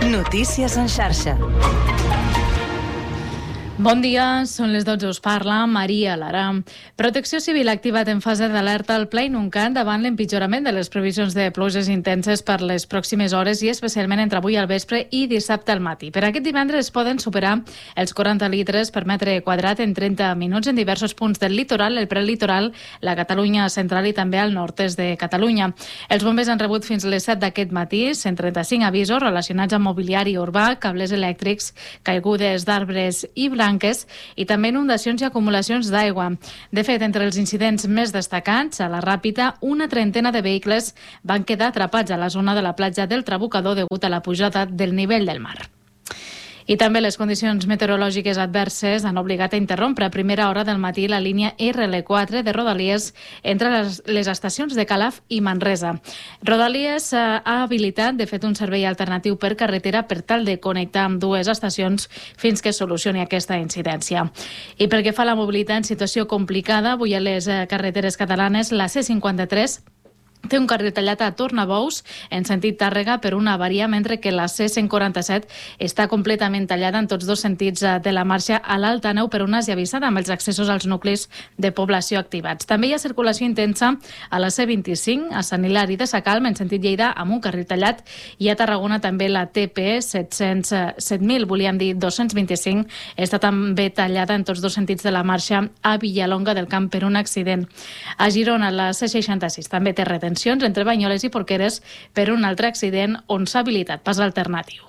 Notícies en xarxa. Bon dia, són les 12, us parla Maria Lara. Protecció Civil ha activat en fase d'alerta al Pla i Nuncan davant l'empitjorament de les previsions de pluges intenses per les pròximes hores i especialment entre avui al vespre i dissabte al matí. Per aquest divendres poden superar els 40 litres per metre quadrat en 30 minuts en diversos punts del litoral, el prelitoral, la Catalunya central i també al nord-est de Catalunya. Els bombers han rebut fins les 7 d'aquest matí 135 avisos relacionats amb mobiliari urbà, cables elèctrics, caigudes d'arbres i blanques i també inundacions i acumulacions d'aigua. De fet, entre els incidents més destacats, a la Ràpita, una trentena de vehicles van quedar atrapats a la zona de la platja del Trabucador degut a la pujada del nivell del mar. I també les condicions meteorològiques adverses han obligat a interrompre a primera hora del matí la línia RL4 de Rodalies entre les estacions de Calaf i Manresa. Rodalies ha habilitat, de fet, un servei alternatiu per carretera per tal de connectar amb dues estacions fins que es solucioni aquesta incidència. I pel que fa a la mobilitat en situació complicada, avui a les carreteres catalanes, la C53 té un carril tallat a Tornabous en sentit Tàrrega per una avaria, mentre que la C147 està completament tallada en tots dos sentits de la marxa a l'Alt Àneu per una esllavissada amb els accessos als nuclis de població activats. També hi ha circulació intensa a la C25 a Sant Hilari de Sacalm en sentit Lleida amb un carril tallat i a Tarragona també la TP 7000, volíem dir 225, està també tallada en tots dos sentits de la marxa a Villalonga del Camp per un accident. A Girona la C66 també té retencions entre Banyoles i Porqueres per un altre accident on s'ha habilitat pas alternatiu.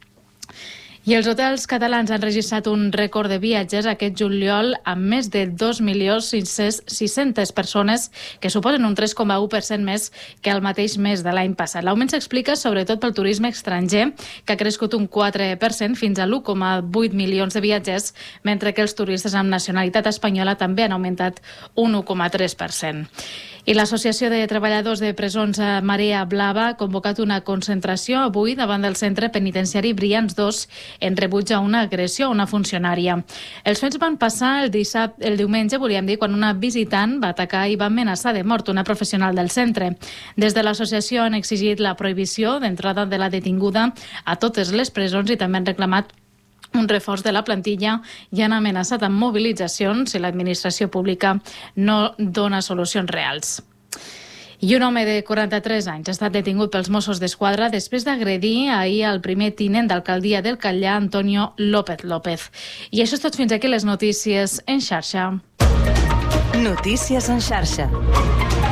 I els hotels catalans han registrat un rècord de viatgers aquest juliol amb més de 2.600.000 persones, que suposen un 3,1% més que el mateix mes de l'any passat. L'augment s'explica sobretot pel turisme estranger, que ha crescut un 4% fins a 1,8 milions de viatgers, mentre que els turistes amb nacionalitat espanyola també han augmentat un 1,3%. I l'Associació de Treballadors de Presons Marea Blava ha convocat una concentració avui davant del centre penitenciari Brians 2 en rebuig a una agressió a una funcionària. Els fets van passar el diumenge, volíem dir, quan una visitant va atacar i va amenaçar de mort una professional del centre. Des de l'associació han exigit la prohibició d'entrada de la detinguda a totes les presons i també han reclamat un reforç de la plantilla i han amenaçat amb mobilitzacions si l'administració pública no dona solucions reals. I un home de 43 anys ha estat detingut pels Mossos d'Esquadra després d'agredir ahir el primer tinent d'alcaldia del Catllar, Antonio López López. I això és tot fins aquí les notícies en xarxa. Notícies en xarxa.